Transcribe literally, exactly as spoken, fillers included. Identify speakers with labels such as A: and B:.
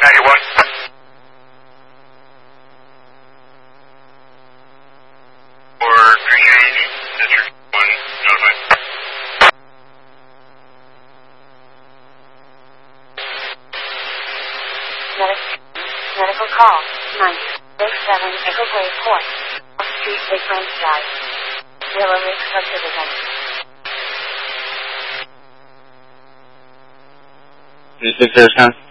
A: ninety-one. Or Green District one, notified.
B: Medic, medical call, nine six seven Echo Way Court, Street, Big Range Drive, Willow Ridge Subdivision.
C: three six zero seven.